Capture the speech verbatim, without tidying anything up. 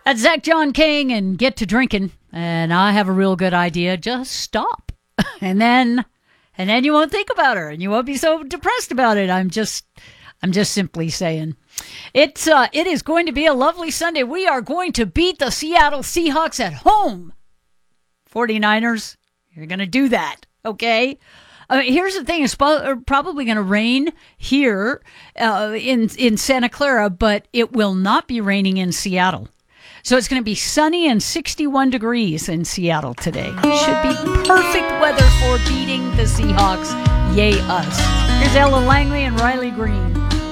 That's Zach John King and Get to Drinking. And I have a real good idea. Just stop. And then and then you won't think about her and you won't be so depressed about it. I'm just I'm just simply saying. It's uh it is going to be a lovely Sunday. We are going to beat the Seattle Seahawks at home. forty-niners, you're going to do that, okay? Uh, here's the thing. It's probably going to rain here uh, in, in Santa Clara, but it will not be raining in Seattle. So it's going to be sunny and sixty-one degrees in Seattle today. Should be perfect weather for beating the Seahawks. Yay us. Here's Ella Langley and Riley Green.